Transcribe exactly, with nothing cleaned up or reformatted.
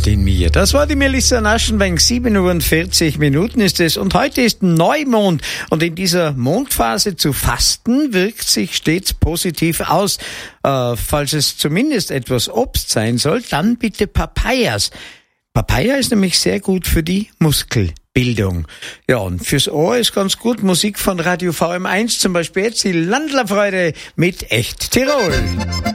Monat in mir. Das war die Melissa Naschenweng. sieben Uhr und vierzig Minuten ist es. Und heute ist Neumond. Und in dieser Mondphase zu fasten wirkt sich stets positiv aus. Äh, falls es zumindest etwas Obst sein soll, dann bitte Papayas. Papaya ist nämlich sehr gut für die Muskelbildung. Ja, und fürs Ohr ist ganz gut Musik von Radio V M eins, zum Beispiel jetzt die Landlerfreude mit Echt Tirol.